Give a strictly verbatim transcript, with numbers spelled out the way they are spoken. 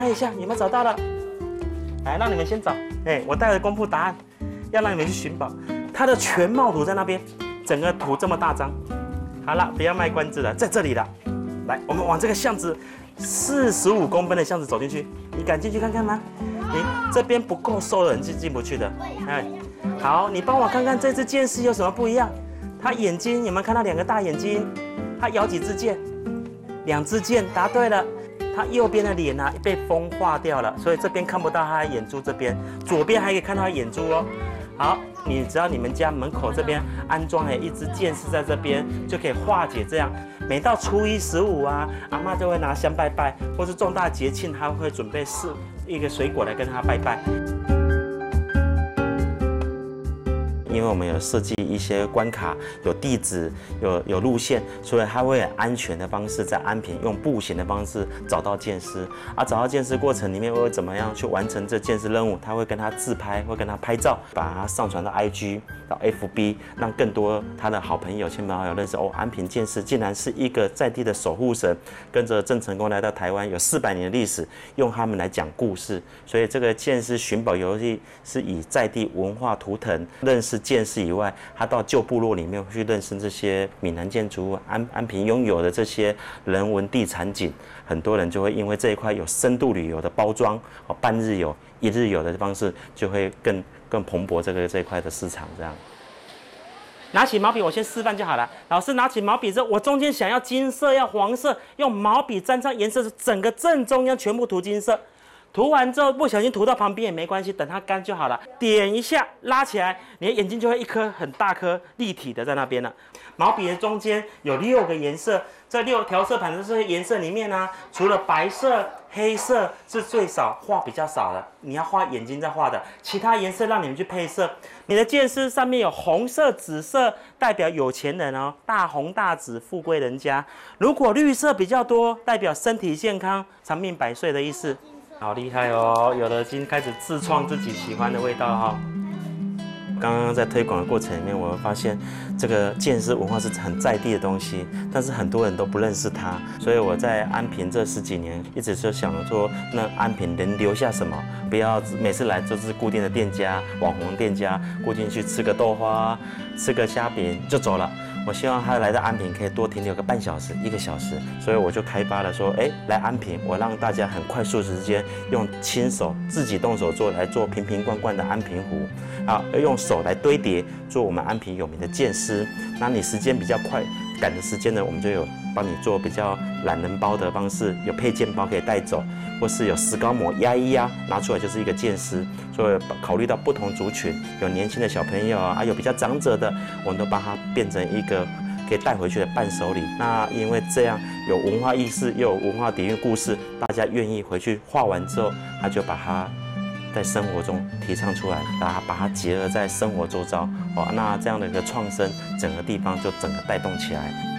看一下有没有找到了。来，让你们先找。哎，我待会公布答案，要让你们去寻宝。它的全貌图在那边，整个图这么大张。好了，不要卖关子了，在这里了。来，我们往这个巷子四十五公分的巷子走进去。你敢进去看看吗？你这边不够瘦的人是进不去的。哎，好，你帮我看看这只剑狮有什么不一样？它眼睛有没有看到两个大眼睛？它咬几支箭？两支箭，答对了。它右边的脸啊被风化掉了，所以这边看不到它的眼珠，这边左边还可以看到它眼珠哦。好，你只要你们家门口这边安装了一支剑狮在这边，就可以化解这样。每到初一十五啊，阿嬷就会拿香拜拜，或是重大节庆，她会准备是一个水果来跟她拜拜。因为我们有设计一些关卡，有地址，有有路线，所以它会很安全的方式在安平用步行的方式找到剑狮。啊，找到剑狮过程里面会怎么样去完成这剑狮任务？他会跟他自拍，会跟他拍照，把它上传到 I G 到 F B， 让更多他的好朋友、亲朋好友认识哦，安平剑狮竟然是一个在地的守护神，跟着郑成功来到台湾，有四百年的历史，用他们来讲故事。所以这个剑狮寻宝游戏是以在地文化图腾认识剑狮以外，他到旧部落里面去认识这些闽南建筑物，安安平拥有的这些人文地产景，很多人就会因为这一块有深度旅游的包装，哦，半日游、一日游的方式，就会更更蓬勃这个这一块的市场。这样，拿起毛笔，我先示范就好了。老师拿起毛笔之后，我中间想要金色，要黄色，用毛笔沾上颜色，整个正中央全部涂金色。涂完之后不小心涂到旁边也没关系，等它干就好了。点一下拉起来，你的眼睛就会一颗很大颗立体的在那边了。毛笔的中间有六个颜色，这六条色盘的这些颜色里面呢、啊，除了白色、黑色是最少画比较少的，你要画眼睛再画的，其他颜色让你们去配色。你的剑狮上面有红色、紫色，代表有钱人哦，大红大紫，富贵人家。如果绿色比较多，代表身体健康、长命百岁的意思。好厉害哦！有的已经开始自创自己喜欢的味道哈、哦。刚刚在推广的过程里面，我发现这个剑狮文化是很在地的东西，但是很多人都不认识它。所以我在安平这十几年，一直就想说，那安平能留下什么？不要每次来就是固定的店家、网红店家，固定去吃个豆花、吃个虾饼就走了。我希望他来到安平可以多停留个半小时、一个小时，所以我就开发了说，哎，来安平，我让大家很快速的时间用亲手自己动手做来做瓶瓶罐罐的安平壶，啊，用手来堆叠做我们安平有名的剑狮。那你时间比较快赶的时间呢，我们就有帮你做比较懒人包的方式，有配件包可以带走，或是有石膏模压一压，拿出来就是一个剑狮。所以考虑到不同族群，有年轻的小朋友啊，还有比较长者的，我们都把它变成一个可以带回去的伴手礼。那因为这样有文化意识，又有文化底蕴故事，大家愿意回去画完之后，他就把它在生活中提倡出来，把它把它结合在生活周遭哦。那这样的一个创生，整个地方就整个带动起来。